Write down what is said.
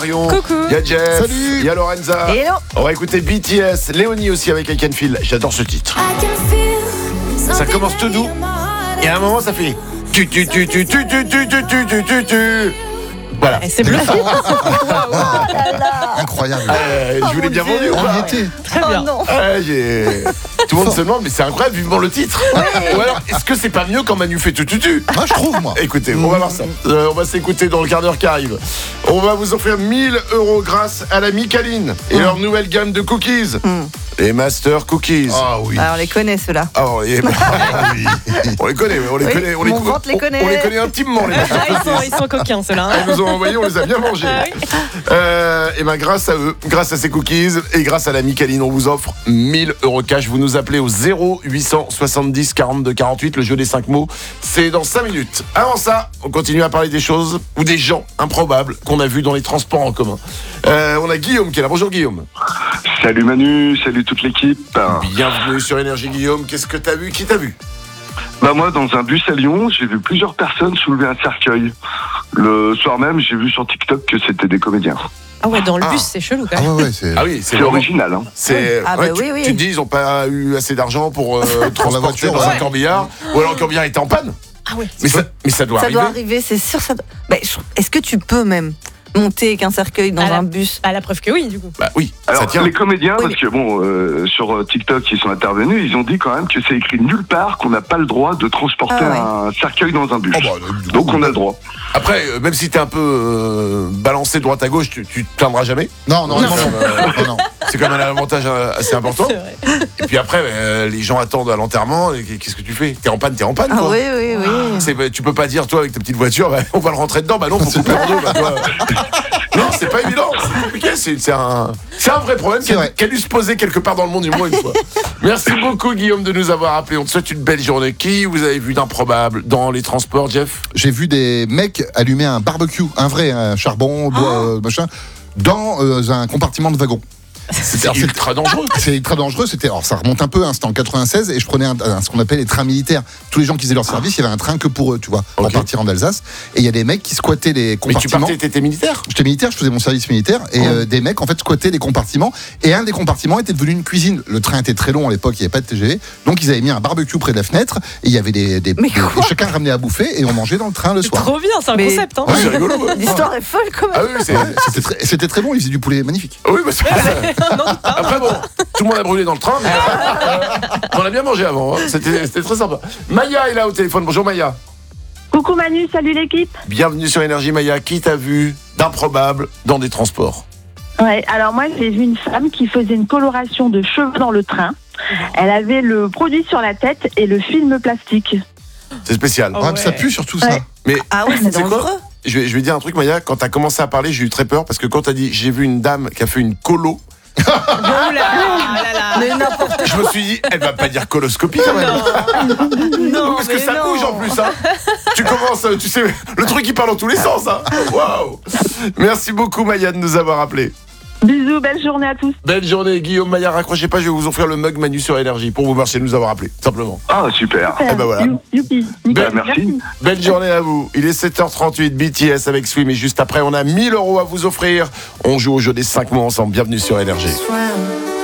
Coucou. Il y a Jeff. Salut. Il y a Lorenza. Hello. On va écouter BTS. Léonie aussi avec I Can Feel. J'adore ce titre. Ça commence tout doux. Et à un moment, ça fait. Tu. Voilà. C'est bluffant. Incroyable. Je vous l'ai bien vendu ou On y pas était. Très bien. Tout le monde se demande, mais c'est incroyable, vivement le titre. Ou alors, est-ce que c'est pas mieux quand Manu fait tu? Moi, je trouve, moi. Écoutez, on va voir ça. On va s'écouter dans le quart d'heure qui arrive. On va vous offrir 1 000 € grâce à la Micaline et leur nouvelle gamme de cookies. Les Master Cookies. Ah oui. Alors, on les connaît, ceux-là. Ah, on les connaît, on les Oui, connaît. mon ventre les connaît. On les connaît intimement, les Master Cookies. Ils sont coquins, ceux-là. Ils nous ont envoyé, on les a bien mangés. Et ben grâce à eux, grâce à ces cookies et grâce à la Micaline, on vous offre 1 000 € cash. Vous nous appelez au 0870 42 48. Le jeu des 5 mots, c'est dans 5 minutes. Avant ça, on continue à parler des choses ou des gens improbables qu'on a vus dans les transports en commun. On a Guillaume qui est là. Bonjour Guillaume. Salut Manu, salut toute l'équipe. Bienvenue sur Énergie Guillaume. Qu'est-ce que t'as vu? Qui t'a vu? Moi, dans un bus à Lyon, j'ai vu plusieurs personnes soulever un cercueil. Le soir même, j'ai vu sur TikTok que c'était des comédiens. Ah ouais, dans le bus, c'est chelou quand Ah même. ouais, c'est. Ah oui, C'est vraiment- original, hein. C'est, Ah bah oui, oui. Tu te dis, ils n'ont pas eu assez d'argent pour transporter voiture, dans un ouais. corbillard, ou alors le corbillard était en panne. Ah ouais. Mais ça doit Ça arriver. doit arriver, c'est sûr. Est-ce que tu peux même monter avec un cercueil dans un bus? À la preuve que oui, du coup. Bah oui, ça Alors, tient. les comédiens, Oui, parce que sur TikTok, ils sont intervenus, ils ont dit quand même que c'est écrit nulle part qu'on n'a pas le droit de transporter Ah un cercueil dans un bus. Oh bah, Donc on a le droit. Après, même si t'es un peu balancé droite à gauche, tu te plaindras jamais. Non, non. C'est quand même un avantage assez important. C'est vrai. Et puis après, les gens attendent à l'enterrement. Et qu'est-ce que tu fais? T'es en panne, quoi. Ah oui, oui, oui. Tu peux pas dire, toi, avec ta petite voiture, on va le rentrer dedans. Bah non, faut couper en deux. Toi. Non, c'est pas évident. C'est compliqué. C'est un vrai problème qui a dû se poser quelque part dans le monde du moins une fois. Merci beaucoup, Guillaume, de nous avoir appelés. On te souhaite une belle journée. Qui vous avez vu d'improbable dans les transports, Jeff? J'ai vu des mecs allumer un barbecue, un charbon, bois, machin, dans un compartiment de wagon. C'est ultra dangereux. C'est ultra dangereux. Alors ça remonte un peu, c'était en 96 et je prenais ce qu'on appelle les trains militaires. Tous les gens qui faisaient leur service, il y avait un train que pour eux, tu vois, en partir en Alsace. Et il y a des mecs qui squattaient les Mais tu compartiments. partais, t'étais militaire? J'étais militaire, je faisais mon service militaire et des mecs en fait squattaient les compartiments et un des compartiments était devenu une cuisine. Le train était très long à l'époque, il n'y avait pas de TGV, donc ils avaient mis un barbecue près de la fenêtre et il y avait chacun ramenait à bouffer et on mangeait dans le train le soir. Trop bien, c'est un Mais- concept. Hein. Ouais, c'est rigolo. Ouais. L'histoire est folle quand Ah même. oui, C'était très bon, ils faisaient du poulet magnifique. Oui, bah après bon, tout le monde a brûlé dans le train, mais on a bien mangé avant. Hein. C'était très sympa. Maya est là au téléphone. Bonjour Maya. Coucou Manu, salut l'équipe. Bienvenue sur Énergie Maya. Qui t'a vu d'improbable dans des transports? Ouais, alors moi j'ai vu une femme qui faisait une coloration de cheveux dans le train. Elle avait le produit sur la tête et le film plastique. C'est spécial. Oh. Ouais, mais ça pue surtout ça. Ouais. Mais Ah ouais, c'est tu sais quoi dangereux. je vais dire un truc, Maya. Quand t'as commencé à parler, j'ai eu très peur parce que quand t'as dit j'ai vu une dame qui a fait une colo, Oh là là. Mais n'importe je me suis dit elle va pas dire coloscopie quand même. Non, Parce que mais ça non. bouge en plus, hein. Tu commences, tu sais, le truc qui parle dans tous les sens, hein. Waouh. Merci beaucoup Maya de nous avoir appelés. Bisous, belle journée à tous. Belle journée Guillaume. Maya, raccrochez pas, je vais vous offrir le mug Manu sur Énergie pour vous remercier de nous avoir appelés, simplement. Ah, super. Eh ben voilà. Youpi. Ben, merci. Belle journée à vous. Il est 7h38, BTS avec Swim et juste après on a 1 000 € à vous offrir. On joue au jeu des 5 mots ensemble. Bienvenue sur Énergie.